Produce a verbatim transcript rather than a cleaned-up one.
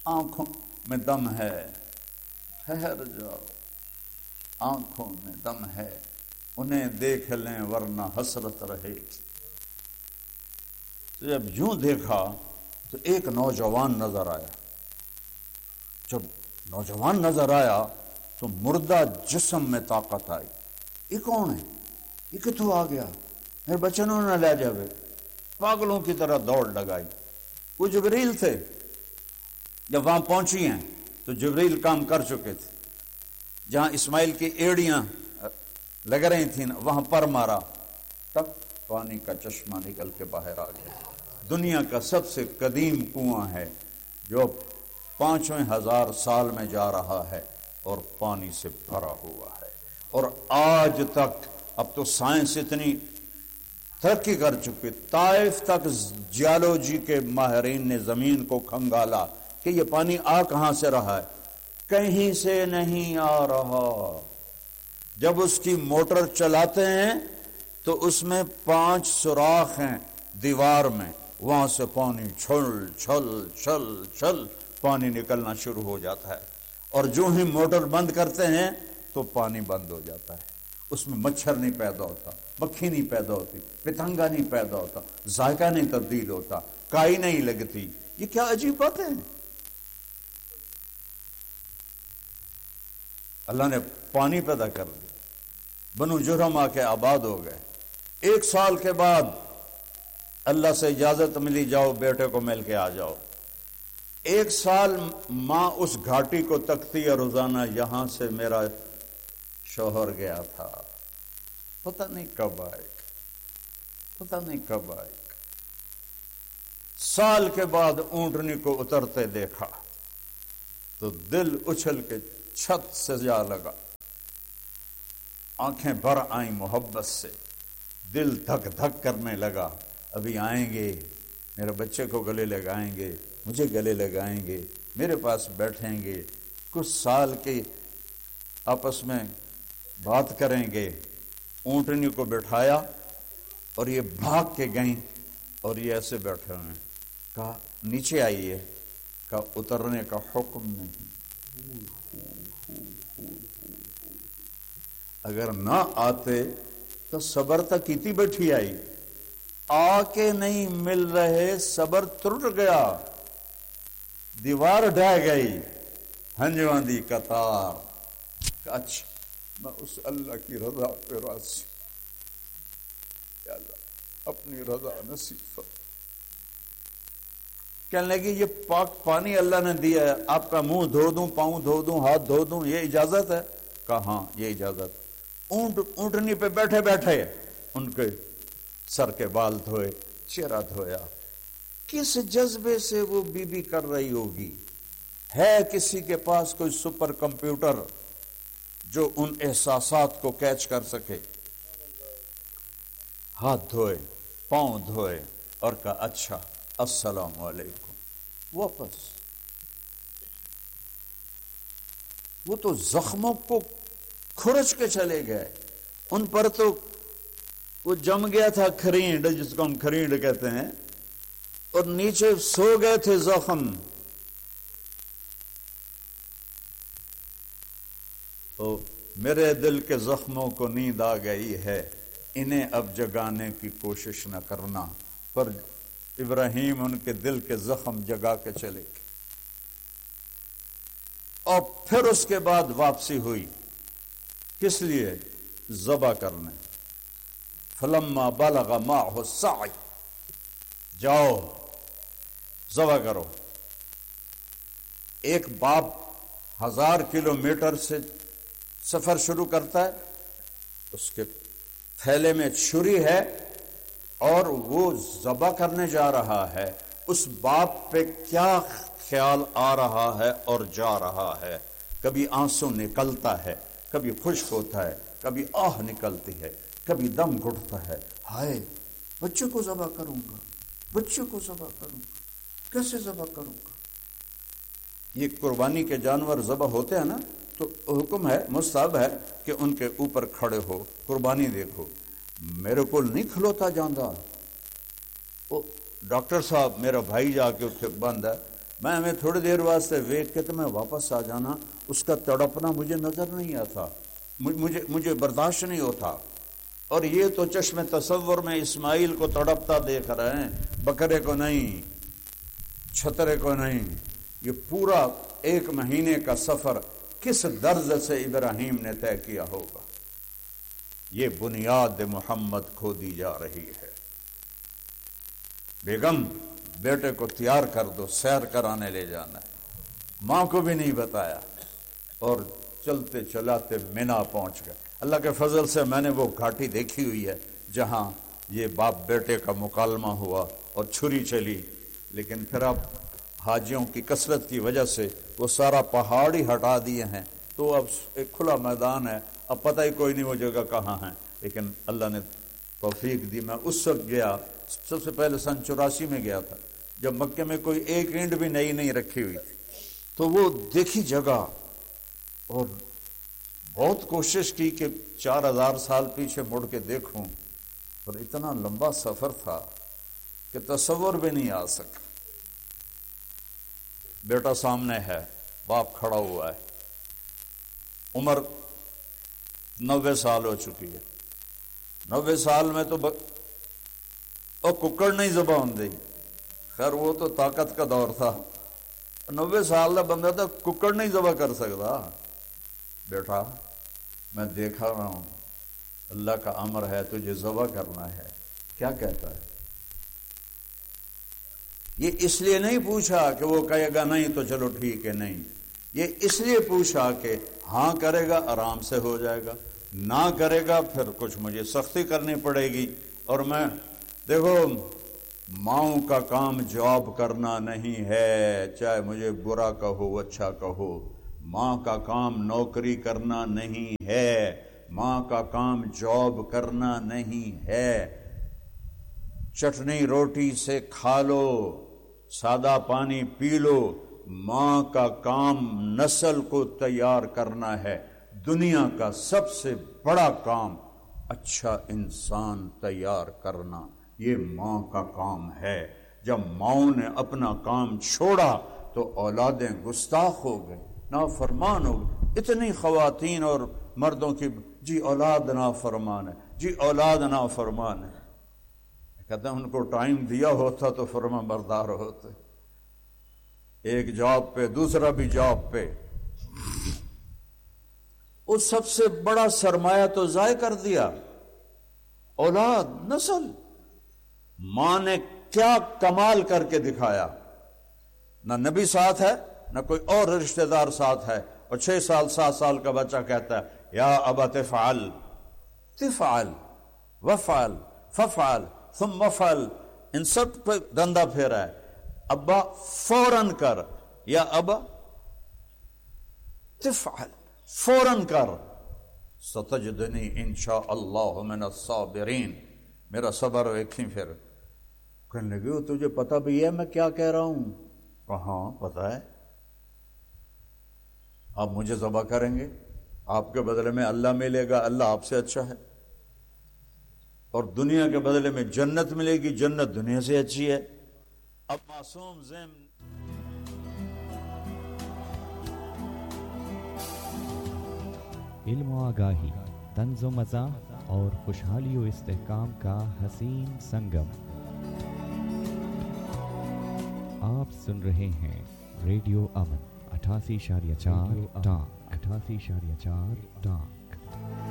آنکھوں میں دم ہے، ٹھہر جاؤ، آنکھوں میں دم ہے، انہیں دیکھ لیں ورنہ حسرت رہے گی۔ جب یوں دیکھا تو ایک نوجوان نظر آیا۔ جب نوجوان نظر آیا تو مردہ جسم میں طاقت آئی۔ یہ کون ہے؟ یہ کتوں آ گیا؟ میرے بچنوں نہ لے جاوے۔ پاگلوں کی طرح دوڑ لگائی۔ وہ جبریل تھے۔ جب وہاں پہنچی ہیں تو جبریل کام کر چکے تھے۔ جہاں اسماعیل کی ایڑیاں لگ رہی تھیں وہاں پر مارا، تب پانی کا چشمہ نکل کے باہر آ گیا۔ دنیا کا سب سے قدیم کنواں ہے جو پانچویں ہزار سال میں جا رہا ہے اور پانی سے بھرا ہوا ہے، اور آج تک، اب تو سائنس اتنی ترقی کر چکی، طائف تک جیولوجی کے ماہرین نے زمین کو کھنگالا کہ یہ پانی آ کہاں سے رہا ہے، کہیں سے نہیں آ رہا۔ جب اس کی موٹر چلاتے ہیں تو اس میں پانچ سوراخ ہیں دیوار میں، وہاں سے پانی چھل چھل چھل چھل پانی نکلنا شروع ہو جاتا ہے، اور جو ہی موٹر بند کرتے ہیں تو پانی بند ہو جاتا ہے۔ اس میں مچھر نہیں پیدا ہوتا، مکھی نہیں پیدا ہوتی، پتنگا نہیں پیدا ہوتا، ذائقہ نہیں تبدیل ہوتا، کائی نہیں لگتی۔ یہ کیا عجیب باتیں ہیں۔ اللہ نے پانی پیدا کر دیا، بنو جرہم آ کے آباد ہو گئے۔ ایک سال کے بعد اللہ سے اجازت ملی، جاؤ بیٹے کو مل کے آ جاؤ۔ ایک سال ماں اس گھاٹی کو تکتی ہے روزانہ، یہاں سے میرا شوہر گیا تھا، پتہ نہیں کب آئے گا، پتہ نہیں کب آئے گا۔ سال کے بعد اونٹنی کو اترتے دیکھا تو دل اچھل کے چھت سے جا لگا، آنکھیں بھر آئیں محبت سے، دل دھک دھک کرنے لگا۔ ابھی آئیں گے، میرے بچے کو گلے لگائیں گے، مجھے گلے لگائیں گے، میرے پاس بیٹھیں گے، کچھ سال کے آپس میں بات کریں گے۔ اونٹنی کو بٹھایا اور یہ بھاگ کے گئیں اور یہ ایسے بیٹھے ہوئے ہیں۔ کہا نیچے آئیے، کہا اترنے کا حکم نہیں۔ اگر نہ آتے تو صبر تک کیتی بیٹھی آئی، آ کے نہیں مل رہے، صبر ٹوٹ گیا، دیوار ڈھہ گئی، ہنجواں دی قطار۔ اچھا میں اس اللہ کی رضا پہ راضی، یا اللہ اپنی رضا نصیب فرما۔ کہنے لگی یہ پاک پانی اللہ نے دیا ہے، آپ کا منہ دھو دوں، پاؤں دھو دوں، ہاتھ دھو دوں، یہ اجازت ہے؟ کہا ہاں یہ اجازت۔ اونٹ اونٹنی پہ بیٹھے بیٹھے ان کے سر کے بال دھوئے، چہرہ دھویا۔ کس جذبے سے وہ بی بی کر رہی ہوگی؟ ہے کسی کے پاس کوئی سپر کمپیوٹر جو ان احساسات کو کیچ کر سکے؟ ہاتھ دھوئے، پاؤں دھوئے اور کہا اچھا السلام علیکم، واپس۔ وہ تو زخموں کو کھرچ کے چلے گئے، ان پر تو وہ جم گیا تھا کھرینڈ، جس کو ہم کھرینڈ کہتے ہیں، اور نیچے سو گئے تھے زخم۔ تو میرے دل کے زخموں کو نیند آ گئی ہے، انہیں اب جگانے کی کوشش نہ کرنا۔ پر ابراہیم ان کے دل کے زخم جگا کے چلے گئے، اور پھر اس کے بعد واپسی ہوئی، کس لیے؟ ذبح کرنے۔ فلما بلغ معه السعی، جاؤ ذبح کرو۔ ایک باپ ہزار کلومیٹر سے سفر شروع کرتا ہے، اس کے تھیلے میں چھری ہے اور وہ ذبح کرنے جا رہا ہے، اس باپ پہ کیا خیال آ رہا ہے اور جا رہا ہے؟ کبھی آنسو نکلتا ہے، کبھی خشک ہوتا ہے، کبھی آہ نکلتی ہے، کبھی دم گھٹتا ہے، ہائے بچوں کو ذبح کروں گا، بچوں کو ذبح کروں گا، کیسے ذبح کروں گا؟ یہ قربانی کے جانور ذبح ہوتے ہیں نا، تو حکم ہے، مستحب ہے کہ ان کے اوپر کھڑے ہو، قربانی دیکھو۔ میرے کو نہیں کھلوتا جاندہ، وہ ڈاکٹر صاحب میرا بھائی جا کے اتنے بند ہے، میں ہمیں تھوڑی دیر واسطے ویک کے تو میں واپس آ جانا، اس کا تڑپنا مجھے نظر نہیں آتا، مجھے مجھے برداشت نہیں ہوتا. اور یہ تو چشم تصور میں اسماعیل کو تڑپتا دیکھ رہے ہیں، بکرے کو نہیں، چھترے کو نہیں. یہ پورا ایک مہینے کا سفر کس درد سے ابراہیم نے طے کیا ہوگا. یہ بنیاد محمد کھو دی جا رہی ہے. بیگم بیٹے کو تیار کر دو، سیر کرانے لے جانا ہے. ماں کو بھی نہیں بتایا اور چلتے چلاتے مینا پہنچ گئے. اللہ کے فضل سے میں نے وہ گھاٹی دیکھی ہوئی ہے جہاں یہ باپ بیٹے کا مکالمہ ہوا اور چھری چلی، لیکن پھر اب حاجیوں کی کثرت کی وجہ سے وہ سارا پہاڑ ہی ہٹا دیے ہیں، تو اب ایک کھلا میدان ہے، اب پتہ ہی کوئی نہیں وہ جگہ کہاں ہے. لیکن اللہ نے توفیق دی. میں اس وقت گیا، سب سے پہلے سن چوراسی میں گیا تھا، جب مکے میں کوئی ایک اینٹ بھی نئی نہیں رکھی ہوئی تھی. تو وہ دیکھی جگہ اور بہت کوشش کی کہ چار ہزار سال پیچھے مڑ کے دیکھوں، اور اتنا لمبا سفر تھا کہ تصور بھی نہیں آ سکا. بیٹا سامنے ہے، باپ کھڑا ہوا ہے، عمر نوے سال ہو چکی ہے. نوے سال میں تو ب... اور ککڑ نہیں زبان دی. خیر وہ تو طاقت کا دور تھا، نوے سال کا بندہ تو ککڑ نہیں ذبح کر سکتا. بیٹا میں دیکھا رہا ہوں، اللہ کا امر ہے تجھے ذبح کرنا ہے. کیا کہتا ہے؟ یہ اس لیے نہیں پوچھا کہ وہ کہے گا نہیں تو چلو ٹھیک ہے، نہیں، یہ اس لیے پوچھا کہ ہاں کرے گا آرام سے ہو جائے گا، نہ کرے گا پھر کچھ مجھے سختی کرنی پڑے گی. اور میں دیکھو، ماؤں کا کام جواب کرنا نہیں ہے، چاہے مجھے برا کہو اچھا کہو. ماں کا کام نوکری کرنا نہیں ہے، ماں کا کام جاب کرنا نہیں ہے. چٹنی روٹی سے کھا لو، سادہ پانی پی لو. ماں کا کام نسل کو تیار کرنا ہے. دنیا کا سب سے بڑا کام اچھا انسان تیار کرنا، یہ ماں کا کام ہے. جب ماؤں نے اپنا کام چھوڑا تو اولادیں گستاخ ہو گئیں، نافرمان ہو گئے. اتنی خواتین اور مردوں کی جی اولاد نافرمان ہے، جی اولاد نافرمان ہے. کہتے ہیں ان کو ٹائم دیا ہوتا تو فرما بردار ہوتے. ایک جاب پہ، دوسرا بھی جاب پہ. اس سب سے بڑا سرمایہ تو ضائع کر دیا، اولاد، نسل. ماں نے کیا کمال کر کے دکھایا. نہ نبی ساتھ ہے، نہ کوئی اور رشتہ دار ساتھ ہے، اور چھ سال سات سال کا بچہ کہتا ہے یا ابا تفعل تفعل وفعل ففعل ثم افعل. ان سب پہ دندہ پھیرا ہے. ابا فوراً کر، یا ابا تفعل، فوراً کر. ستجدنی انشاء اللہ من الصابرین. میرا صبر ویکھیں. پھر کہنے لگے وہ تجھے پتہ بھی ہے میں کیا کہہ رہا ہوں؟ کہاں پتہ ہے. آپ مجھے ذبح کریں گے، آپ کے بدلے میں اللہ ملے گا، اللہ آپ سے اچھا ہے. اور دنیا کے بدلے میں جنت ملے گی، جنت دنیا سے اچھی ہے. اب معصوم ذہن علم و آگاہی، طنز و مزاح اور خوشحالی و استحکام کا حسین سنگم. آپ سن رہے ہیں ریڈیو امن اٹھاسی اشاریہ چار ٹانک اٹھاسی اشاریہ چار ٹانک.